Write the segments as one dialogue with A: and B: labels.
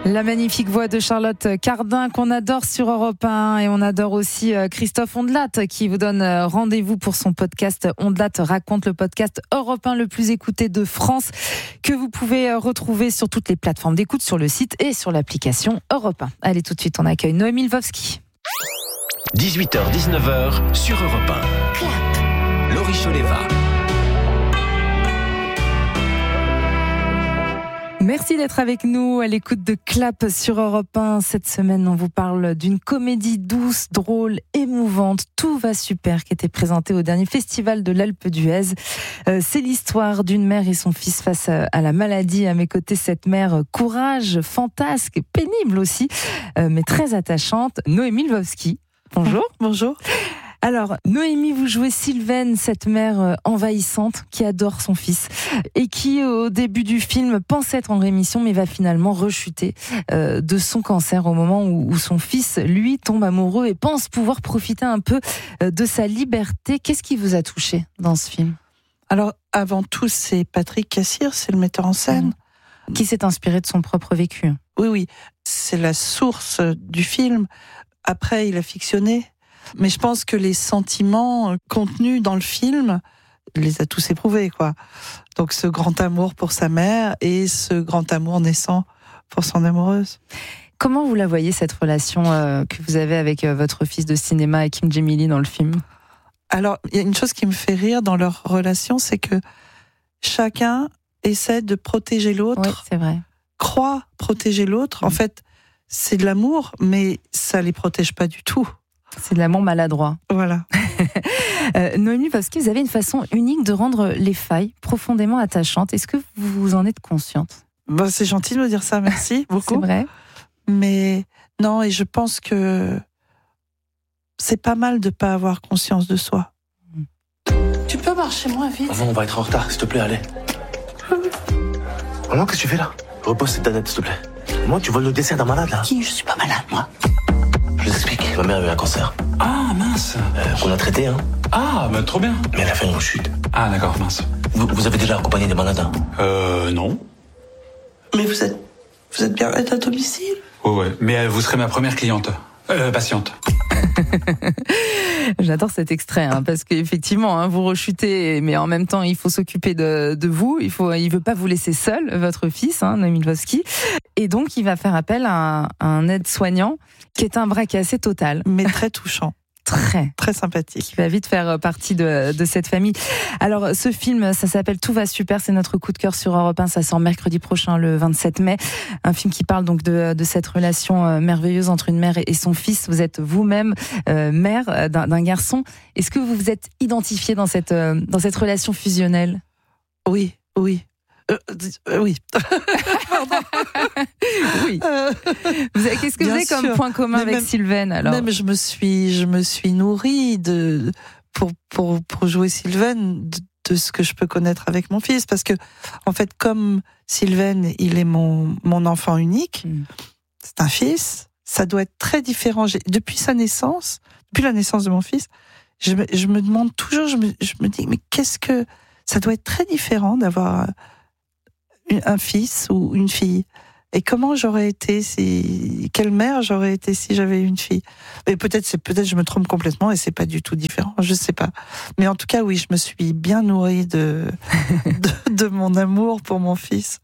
A: La magnifique voix de Charlotte Cardin qu'on adore sur Europe 1 et on adore aussi Christophe Ondelat qui vous donne rendez-vous pour son podcast Ondelat raconte, le podcast Europe 1 le plus écouté de France que vous pouvez retrouver sur toutes les plateformes d'écoute, sur le site et sur l'application Europe 1. Allez, tout de suite on accueille Noémie Lvovsky.
B: 18h-19h sur Europe 1. Clap. Laurie Choleva.
A: Merci d'être avec nous à l'écoute de Clap sur Europe 1. Cette semaine, on vous parle d'une comédie douce, drôle, émouvante. Tout va super, qui était présentée au dernier festival de l'Alpe d'Huez. C'est l'histoire d'une mère et son fils face à la maladie. À mes côtés, cette mère courage, fantasque, pénible aussi, mais très attachante. Noémie Lvovsky. Bonjour.
C: Bonjour.
A: Alors, Noémie, vous jouez Sylvaine, cette mère envahissante qui adore son fils et qui, au début du film, pense être en rémission mais va finalement rechuter de son cancer au moment où son fils, lui, tombe amoureux et pense pouvoir profiter un peu de sa liberté. Qu'est-ce qui vous a touché dans ce film ?
C: Alors, avant tout, c'est Patrick Cassir, c'est le metteur en scène.
A: Qui s'est inspiré de son propre vécu.
C: Oui, c'est la source du film. Après, il a fictionné. Mais je pense que les sentiments contenus dans le film les a tous éprouvés, quoi. Donc ce grand amour pour sa mère et ce grand amour naissant pour son amoureuse.
A: Comment vous la voyez, cette relation que vous avez avec votre fils de cinéma, Hakim Djemili, dans le film ?
C: Alors, il y a une chose qui me fait rire dans leur relation, c'est que chacun essaie de protéger l'autre.
A: Oui, c'est vrai.
C: Croit protéger l'autre. En fait, c'est de l'amour, mais ça les protège pas du tout.
A: C'est de l'amour maladroit.
C: Voilà.
A: Noémie, parce que vous avez une façon unique de rendre les failles profondément attachantes. Est-ce que vous en êtes consciente ?
C: C'est gentil de me dire ça, merci beaucoup.
A: C'est vrai.
C: Mais non, et je pense que c'est pas mal de pas avoir conscience de soi. Tu peux marcher moins vite ?
D: Maman, on va être en retard, s'il te plaît, allez. Maman, qu'est-ce que tu fais là ? Repose cette danette, s'il te plaît. Moi, tu voles le dessert d'un malade, là ?
C: Qui ? Je suis pas malade, moi.
D: Je vous explique, ma mère a eu un cancer.
E: Ah, mince.
D: Qu'on a traité, hein.
E: Ah, bah trop bien.
D: Mais elle a fait une rechute.
E: Ah, d'accord, mince.
D: Vous avez déjà accompagné des malades, hein ?
E: Non.
C: Mais vous êtes bien à domicile ?
E: Ouais. Mais vous serez ma première cliente. Patiente.
A: J'adore cet extrait, parce qu'effectivement, vous rechutez, mais en même temps, il faut s'occuper de vous. Il veut pas vous laisser seul, votre fils, Noémie Lvovsky. Et donc, il va faire appel à un aide-soignant qui est un bras cassé total.
C: Mais très touchant. Très sympathique.
A: Qui va vite faire partie de cette famille. Alors, ce film, ça s'appelle Tout va super, c'est notre coup de cœur sur Europe 1, ça sort mercredi prochain, le 27 mai. Un film qui parle donc de cette relation merveilleuse entre une mère et son fils. Vous êtes vous-même mère d'un garçon. Est-ce que vous vous êtes identifiée dans cette relation fusionnelle ?
C: Oui. Oui. Pardon.
A: Oui. Qu'est-ce que vous avez comme point commun avec Sylvaine, alors ?
C: Même je me suis nourrie pour jouer Sylvaine de ce que je peux connaître avec mon fils, parce que en fait, comme Sylvaine, il est mon enfant unique, c'est un fils, ça doit être très différent. Depuis la naissance de mon fils, je me demande toujours, je me dis, mais qu'est-ce que ça doit être très différent d'avoir un fils ou une fille. Et comment j'aurais été quelle mère j'aurais été si j'avais une fille. Mais peut-être je me trompe complètement et c'est pas du tout différent, je sais pas. Mais en tout cas, oui, je me suis bien nourrie de mon amour pour mon fils.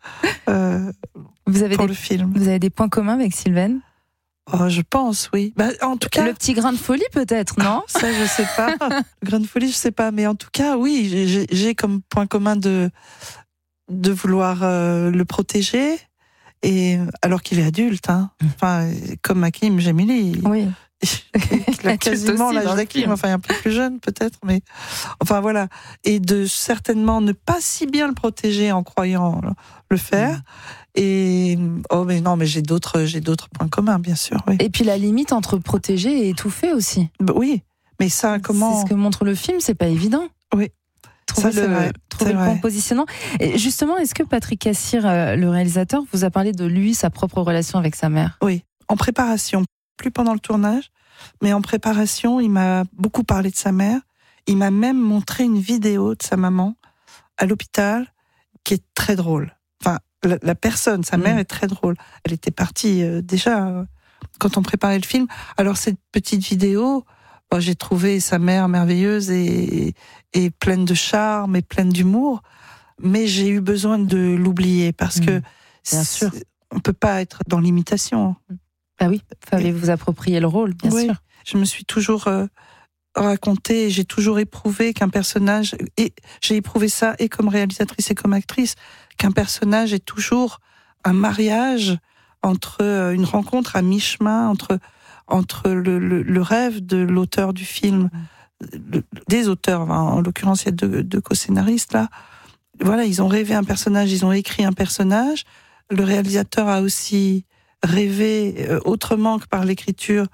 C: Le film.
A: Vous avez des points communs avec Sylvaine ?
C: Oh, je pense, oui. En tout cas,
A: le petit grain de folie, peut-être, non ?
C: Ça, je sais pas. Le grain de folie, je sais pas. Mais en tout cas, oui, j'ai comme point commun de vouloir le protéger, et alors qu'il est adulte, enfin, comme Hakim Djemili.
A: Oui.
C: Il a quasiment l'âge d'Hakim, enfin un peu plus jeune peut-être, mais enfin voilà. Et de certainement ne pas si bien le protéger en croyant le faire. Et mais j'ai d'autres points communs, bien sûr. Oui.
A: Et puis la limite entre protéger et étouffer aussi.
C: Oui, mais ça, comment ?
A: C'est ce que montre le film, c'est pas évident.
C: Oui.
A: Trouver le point positionnant. Et justement, est-ce que Patrick Cassir, le réalisateur, vous a parlé de lui, sa propre relation avec sa mère ?
C: Oui, en préparation, plus pendant le tournage, mais en préparation, il m'a beaucoup parlé de sa mère. Il m'a même montré une vidéo de sa maman à l'hôpital qui est très drôle. Enfin, la personne. Sa mère est très drôle. Elle était partie déjà quand on préparait le film. Alors cette petite vidéo, j'ai trouvé sa mère merveilleuse et pleine de charme et pleine d'humour, mais j'ai eu besoin de l'oublier parce que
A: bien sûr,
C: on peut pas être dans l'imitation.
A: Ah oui, fallait vous approprier le rôle, bien sûr.
C: Je me suis toujours raconté, j'ai toujours éprouvé qu'un personnage, et j'ai éprouvé ça et comme réalisatrice et comme actrice, qu'un personnage est toujours un mariage entre une rencontre à mi-chemin entre le rêve de l'auteur du film, des auteurs, en l'occurrence il y a deux co-scénaristes là. Voilà, ils ont rêvé un personnage, ils ont écrit un personnage. Le réalisateur a aussi rêvé autrement que par l'écriture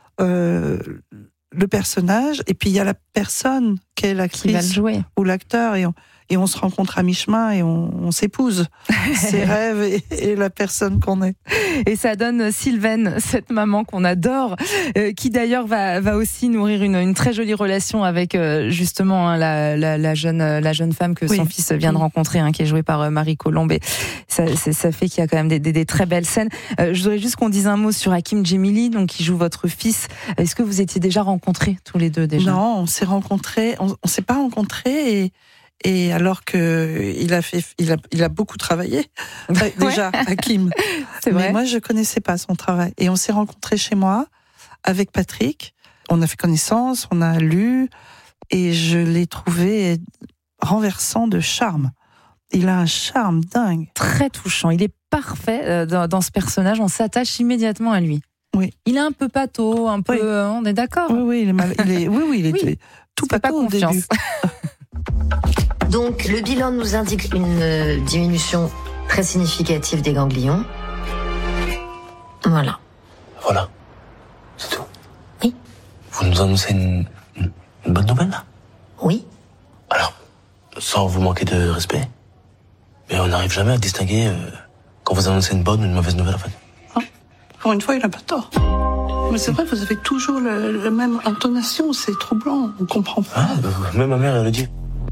C: le personnage, et puis il y a la personne qui est l'actrice
A: qui va le jouer,
C: ou l'acteur, et on se rencontre à mi-chemin et on s'épouse. Ses rêves et la personne qu'on est.
A: Et ça donne Sylvaine, cette maman qu'on adore, qui d'ailleurs va aussi nourrir une très jolie relation avec justement la jeune femme que son fils vient de rencontrer, qui est jouée par Marie Colombe. Et ça fait qu'il y a quand même des très belles scènes. Je voudrais juste qu'on dise un mot sur Hakim Djemili, donc qui joue votre fils. Est-ce que vous étiez déjà rencontrés tous les deux déjà ?
C: Non, on s'est rencontrés. On s'est pas rencontrés et alors que il a beaucoup travaillé déjà, Hakim.
A: C'est vrai.
C: Mais moi je connaissais pas son travail et on s'est rencontrés chez moi avec Patrick. On a fait connaissance, on a lu et je l'ai trouvé renversant de charme. Il a un charme dingue,
A: très touchant. Il est parfait dans ce personnage. On s'attache immédiatement à lui.
C: Oui.
A: Il est un peu pâteau, un peu. On est d'accord.
C: Oui, il est mal. Il est tout pâteau au début.
F: Donc, le bilan nous indique une diminution très significative des ganglions. Voilà.
D: Voilà. C'est tout.
F: Oui.
D: Vous nous annoncez une bonne nouvelle, là ?
F: Oui.
D: Alors, sans vous manquer de respect, mais on n'arrive jamais à distinguer quand vous annoncez une bonne ou une mauvaise nouvelle, en fait.
C: Pour une fois, il n'a pas tort. Mais c'est vrai, vous avez toujours la même intonation, c'est troublant, on comprend pas.
D: Même ma mère, elle le dit.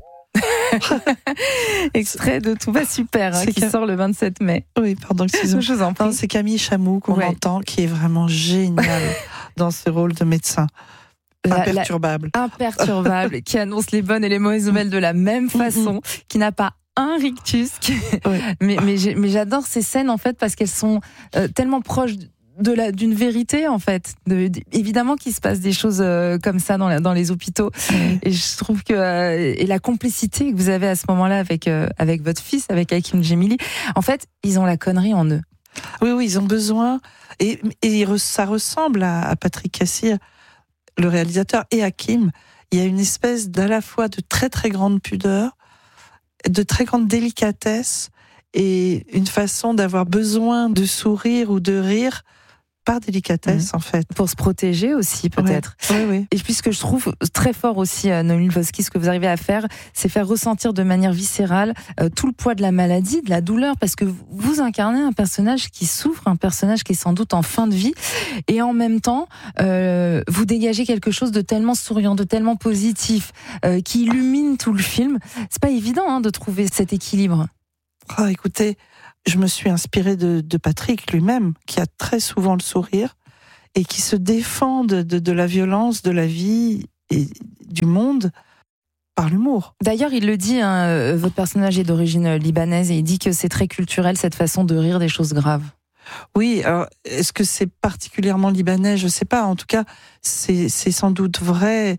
A: Extrait de Tout va super, qui sort le 27 mai.
C: Oui, pardon, excusez-moi.
A: Je vous en prie.
C: C'est Camille Chamou qu'on entend, qui est vraiment génial dans ce rôle de médecin. Imperturbable.
A: Imperturbable, qui annonce les bonnes et les mauvaises nouvelles de la même façon, qui n'a pas un rictus. Mais j'adore ces scènes, en fait, parce qu'elles sont tellement proches d'une vérité, en fait. Évidemment qu'il se passe des choses comme ça dans les hôpitaux. Et je trouve que et la complicité que vous avez à ce moment-là avec votre fils, avec Hakim Djemili, en fait, ils ont la connerie en eux.
C: Oui, ils ont besoin. Et ça ressemble à Patrick Cassir, le réalisateur, et Hakim. Il y a une espèce d'à la fois de très très grande pudeur, de très grande délicatesse, et une façon d'avoir besoin de sourire ou de rire par délicatesse, en fait.
A: Pour se protéger aussi, peut-être.
C: Oui. Et
A: puis, ce que je trouve très fort aussi, Noémie Lvovsky, ce que vous arrivez à faire, c'est faire ressentir de manière viscérale tout le poids de la maladie, de la douleur, parce que vous incarnez un personnage qui souffre, un personnage qui est sans doute en fin de vie, et en même temps, vous dégagez quelque chose de tellement souriant, de tellement positif, qui illumine tout le film. C'est pas évident de trouver cet équilibre.
C: Écoutez, je me suis inspirée de Patrick lui-même, qui a très souvent le sourire et qui se défend de la violence de la vie et du monde par l'humour.
A: D'ailleurs, il le dit, votre personnage est d'origine libanaise et il dit que c'est très culturel cette façon de rire des choses graves.
C: Oui, alors est-ce que c'est particulièrement libanais ? Je ne sais pas. En tout cas, c'est sans doute vrai,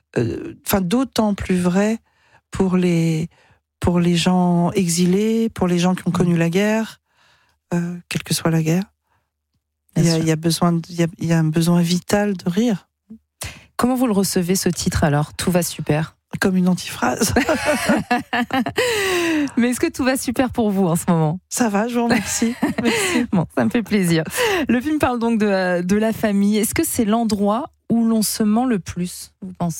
C: d'autant plus vrai pour les gens exilés, pour les gens qui ont connu la guerre, quelle que soit la guerre. Il y a un besoin vital de rire.
A: Comment vous le recevez, ce titre, alors ? Tout va super.
C: Comme une antiphrase.
A: Mais est-ce que tout va super pour vous en ce moment ?
C: Ça va, je vous remercie. Merci.
A: Bon, ça me fait plaisir. Le film parle donc de la famille. Est-ce que c'est l'endroit où l'on se ment le plus, vous pensez ?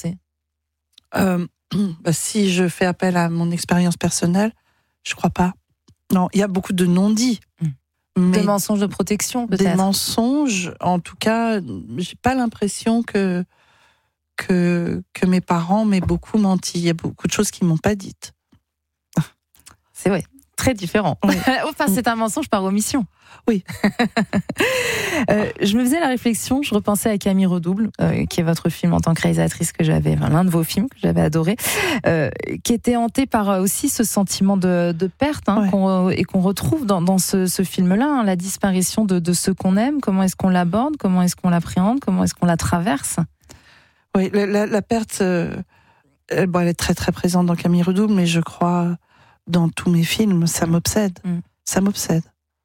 C: Si je fais appel à mon expérience personnelle, je crois pas. Non, il y a beaucoup de non-dits.
A: Des mensonges de protection, peut-être.
C: Des mensonges, en tout cas, j'ai pas l'impression que mes parents m'aient beaucoup menti. Il y a beaucoup de choses qu'ils m'ont pas dites.
A: C'est vrai. très différent.
C: Oui.
A: Enfin, c'est un mensonge par omission.
C: Oui.
A: Je me faisais la réflexion, je repensais à Camille Redouble, qui est votre film en tant que réalisatrice l'un de vos films que j'avais adoré, qui était hanté par aussi ce sentiment de perte, et qu'on retrouve dans ce film-là, la disparition de ceux qu'on aime. Comment est-ce qu'on l'aborde, comment est-ce qu'on l'appréhende, comment est-ce qu'on la traverse?
C: Oui, la perte, elle est très très présente dans Camille Redouble, mais je crois dans tous mes films, ça m'obsède. Ça m'obsède.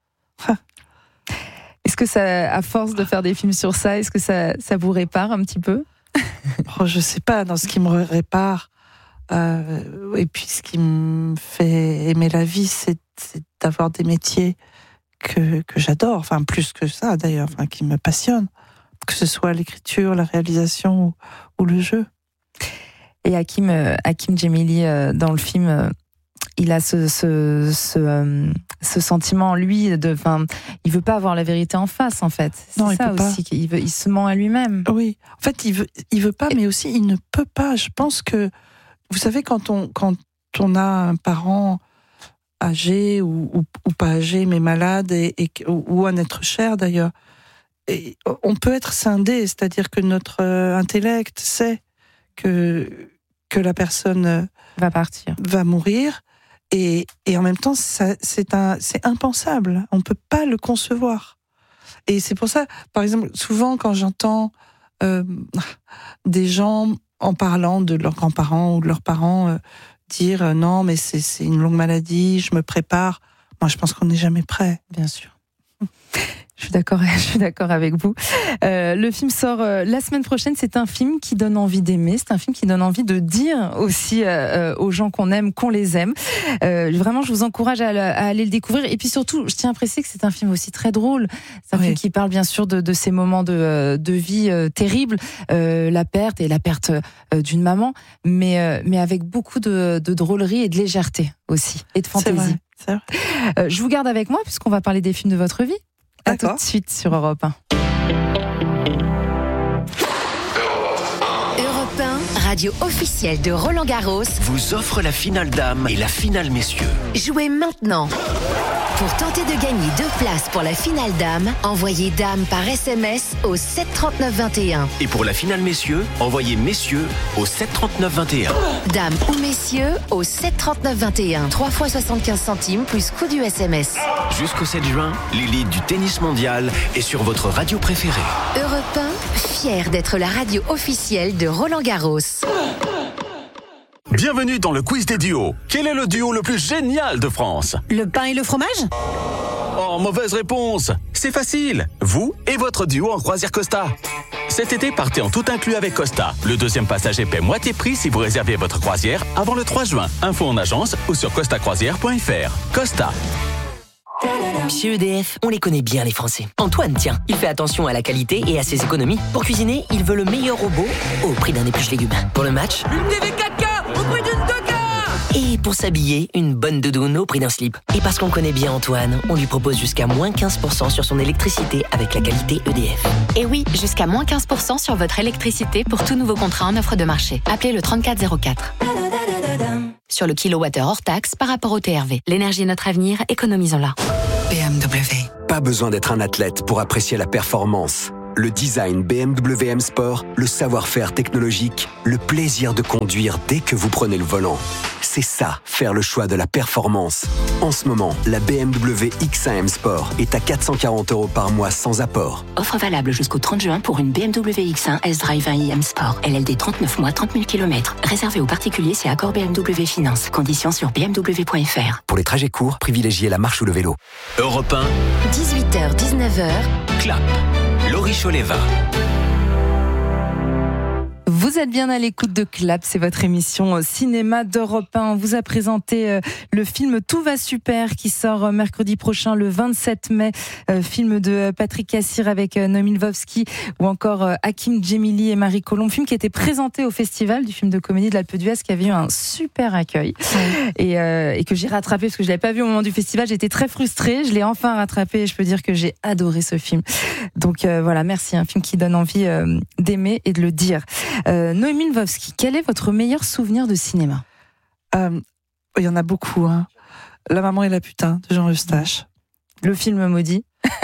A: Est-ce que ça, à force de faire des films sur ça, est-ce que ça vous répare un petit peu?
C: Je sais pas, dans ce qui me répare. Et puis ce qui me fait aimer la vie, c'est d'avoir des métiers que j'adore, enfin plus que ça d'ailleurs, qui me passionnent, que ce soit l'écriture, la réalisation ou le jeu.
A: Et Hakim Djemili, dans le film, il a ce sentiment en lui il veut pas avoir la vérité en face, en fait. C'est
C: non,
A: ça aussi, il se ment à lui-même.
C: Oui, en fait, il veut pas, mais aussi il ne peut pas. Je pense que, vous savez, quand on a un parent âgé ou pas âgé mais malade ou un être cher d'ailleurs, et on peut être scindé, c'est-à-dire que notre intellect sait que la personne
A: va partir,
C: va mourir. Et en même temps, c'est impensable. On peut pas le concevoir. Et c'est pour ça, par exemple, souvent quand j'entends des gens en parlant de leurs grands-parents ou de leurs parents dire non, mais c'est une longue maladie, je me prépare. Moi, je pense qu'on n'est jamais prêt.
A: Bien sûr. Je suis d'accord avec vous. Le film sort la semaine prochaine. C'est un film qui donne envie d'aimer. C'est un film qui donne envie de dire aussi aux gens qu'on aime, qu'on les aime. Vraiment, je vous encourage à aller le découvrir. Et puis surtout, je tiens à préciser que c'est un film aussi très drôle. C'est un film qui parle bien sûr de ces moments de vie terribles, la perte d'une maman, mais avec beaucoup de drôlerie et de légèreté aussi, et de fantaisie.
C: C'est vrai.
A: Je vous garde avec moi puisqu'on va parler des films de votre vie. À tout de suite sur Europe 1.
G: Europe 1, radio officielle de Roland Garros,
B: vous offre la finale dames et la finale messieurs.
G: Jouez maintenant. Pour tenter de gagner 2 places pour la finale dames, envoyez dame par SMS au 73921.
B: Et pour la finale messieurs, envoyez messieurs au 73921.
G: Dame ou messieurs au 73921. 3 fois 75 centimes plus coût du SMS.
B: Jusqu'au 7 juin, l'élite du tennis mondial est sur votre radio préférée.
G: Europe 1, fier d'être la radio officielle de Roland Garros.
H: Bienvenue dans le quiz des duos. Quel est le duo le plus génial de France?
I: Le pain et le fromage?
H: Oh, mauvaise réponse. C'est facile. Vous et votre duo en croisière Costa. Cet été, partez en tout inclus avec Costa. Le deuxième passager paie moitié prix si vous réservez votre croisière avant le 3 juin. Info en agence ou sur costacroisière.fr. Costa.
J: Chez EDF, on les connaît bien les Français. Antoine, tiens, il fait attention à la qualité et à ses économies. Pour cuisiner, il veut le meilleur robot au prix d'un épluche légumes. Pour le match,
I: une TV 4K au prix d'une 2K.
J: Et pour s'habiller, une bonne doudoune au prix d'un slip. Et parce qu'on connaît bien Antoine, on lui propose jusqu'à moins 15% sur son électricité avec la qualité EDF.
K: Et oui, jusqu'à moins 15% sur votre électricité pour tout nouveau contrat en offre de marché. Appelez le 3404. Sur le kilowattheure hors taxe par rapport au TRV. L'énergie est notre avenir, économisons-la.
L: BMW. Pas besoin d'être un athlète pour apprécier la performance. Le design BMW M Sport, le savoir-faire technologique, le plaisir de conduire dès que vous prenez le volant. C'est ça, faire le choix de la performance. En ce moment, la BMW X1 M Sport est à 440 € par mois sans apport.
K: Offre valable jusqu'au 30 juin pour une BMW X1 S-Drive 1i M Sport. LLD 39 mois, 30 000 km. Réservé aux particuliers, c'est accord BMW Finance. Conditions sur bmw.fr.
L: Pour les trajets courts, privilégiez la marche ou le vélo.
B: Europe 1,
G: 18h, 19h.
B: Clap. Laurie Choleva.
A: Vous êtes bien à l'écoute de Clap, c'est votre émission cinéma d'Europe 1. On vous a présenté le film Tout va super qui sort mercredi prochain le 27 mai. Film de Patrick Cassir avec Noémie Lvovsky ou encore Hakim Djemili et Marie Colomb. Film qui était présenté au festival du film de comédie de l'Alpe d'Huez qui avait eu un super accueil et que j'ai rattrapé parce que je l'avais pas vu au moment du festival. J'étais très frustrée, je l'ai enfin rattrapé et je peux dire que j'ai adoré ce film. Donc voilà, merci, un film qui donne envie d'aimer et de le dire. Noémie Lvovsky, quel est votre meilleur souvenir de cinéma?
C: Il y en a beaucoup. La maman et la putain de Jean Eustache.
A: Le film maudit.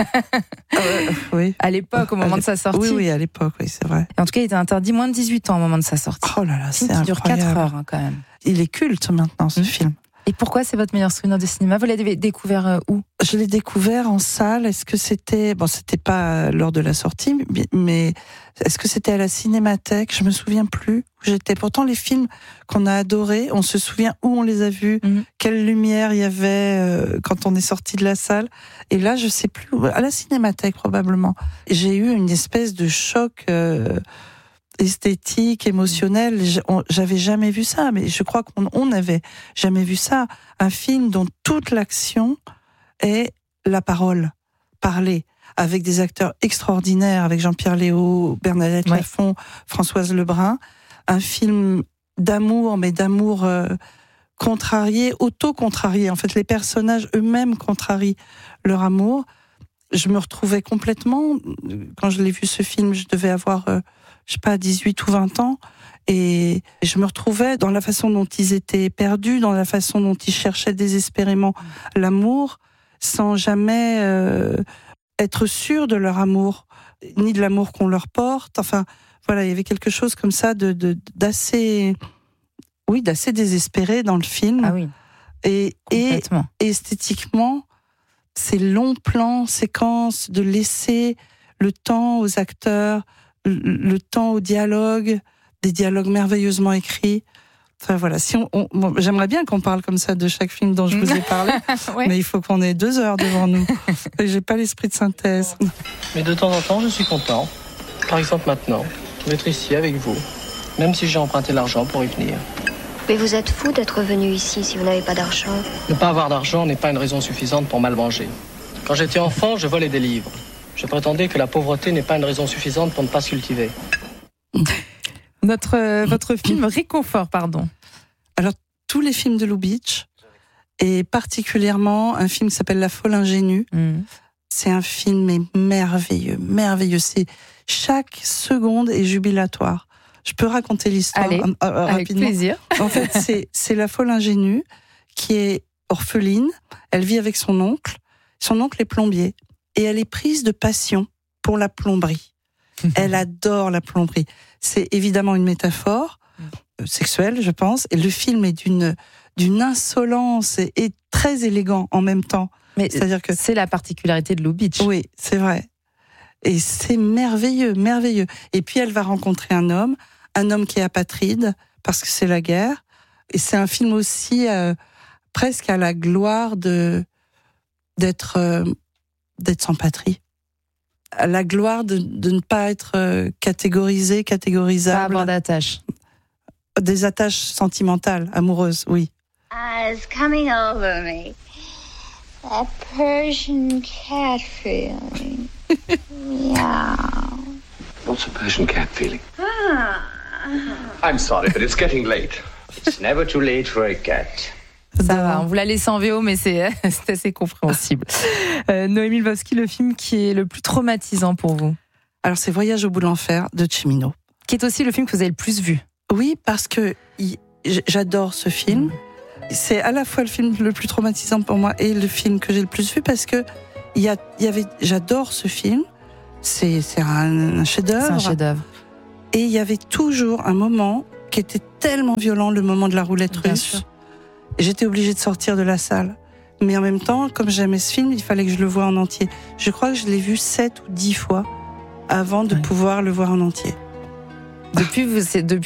C: Oui.
A: À l'époque, au moment de sa sortie.
C: Oui, à l'époque, oui, c'est vrai.
A: Et en tout cas, il était interdit moins de 18 ans au moment de sa sortie.
C: Oh là là, c'est
A: qui dure 4
C: incroyable.
A: heures quand même.
C: Il est culte maintenant, ce film.
A: Et pourquoi c'est votre meilleur souvenir de cinéma? Vous l'avez découvert où?
C: Je l'ai découvert en salle. Est-ce que c'était... Bon, c'était pas lors de la sortie, mais est-ce que c'était à la Cinémathèque? Je me souviens plus où j'étais. Pourtant, les films qu'on a adorés, on se souvient où on les a vus, quelle lumière il y avait quand on est sorti de la salle. Et là, je sais plus. À la Cinémathèque, probablement. J'ai eu une espèce de choc... esthétique, émotionnel, j'avais jamais vu ça, mais je crois qu'on n'avait jamais vu ça. Un film dont toute l'action est la parole, parler, avec des acteurs extraordinaires, avec Jean-Pierre Léaud, Bernadette Lafont, Françoise Lebrun. Un film d'amour, mais d'amour contrarié, auto-contrarié. En fait, les personnages eux-mêmes contrarient leur amour. Je me retrouvais complètement, quand je l'ai vu ce film, je devais avoir... je sais pas, 18 ou 20 ans, et je me retrouvais dans la façon dont ils étaient perdus, dans la façon dont ils cherchaient désespérément l'amour, sans jamais être sûrs de leur amour, ni de l'amour qu'on leur porte. Enfin, voilà, il y avait quelque chose comme ça d'assez désespéré dans le film.
A: Ah oui.
C: Et esthétiquement, ces longs plans, séquences, de laisser le temps aux acteurs, le temps au dialogue, des dialogues merveilleusement écrits. Enfin voilà, j'aimerais bien qu'on parle comme ça de chaque film dont je vous ai parlé, mais il faut qu'on ait 2 heures devant nous. J'ai pas l'esprit de synthèse.
M: Mais de temps en temps, je suis content. Par exemple maintenant, d'être ici avec vous, même si j'ai emprunté l'argent pour y venir.
F: Mais vous êtes fou d'être venu ici si vous n'avez pas d'argent.
M: Ne pas avoir d'argent n'est pas une raison suffisante pour mal manger. Quand j'étais enfant, je volais des livres. Je prétendais que la pauvreté n'est pas une raison suffisante pour ne pas se cultiver.
A: Votre film Réconfort, pardon.
C: Alors, tous les films de Lubitsch, et particulièrement un film qui s'appelle La folle ingénue, c'est un film merveilleux, merveilleux. Chaque seconde est jubilatoire. Je peux raconter l'histoire rapidement.
A: Avec plaisir.
C: En fait, c'est la folle ingénue qui est orpheline. Elle vit avec son oncle. Son oncle est plombier. Et elle est prise de passion pour la plomberie. Elle adore la plomberie. C'est évidemment une métaphore sexuelle, je pense. Et le film est d'une insolence et très élégant en même temps.
A: Mais c'est-à-dire que c'est la particularité de Lubitsch.
C: Oui, c'est vrai. Et c'est merveilleux, merveilleux. Et puis elle va rencontrer un homme qui est apatride parce que c'est la guerre. Et c'est un film aussi presque à la gloire d'être sans patrie. À la gloire de ne pas être catégorisable.
A: Pas avoir d'attache.
C: Des attaches sentimentales, amoureuses, oui.
N: It's coming over me. That Persian cat feeling. Yeah.
O: What's a Persian cat feeling? I'm sorry, but it's getting late. It's never too late for a cat.
A: Ça va, on vous l'a laissé en VO, mais c'est assez compréhensible. Noémie Lvovsky, le film qui est le plus traumatisant pour vous?
C: Alors, c'est Voyage au bout de l'enfer de Cimino.
A: Qui est aussi le film que vous avez le plus vu?
C: Oui, parce que j'adore ce film. C'est à la fois le film le plus traumatisant pour moi et le film que j'ai le plus vu parce que j'adore ce film. C'est un chef-d'œuvre.
A: C'est un chef-d'œuvre.
C: Et il y avait toujours un moment qui était tellement violent, le moment de la roulette
A: Bien
C: russe.
A: sûr.
C: J'étais obligée de sortir de la salle. Mais en même temps, comme j'aimais ce film, il fallait que je le voie en entier. Je crois que je l'ai vu 7 ou 10 fois avant de pouvoir le voir en entier.
A: Depuis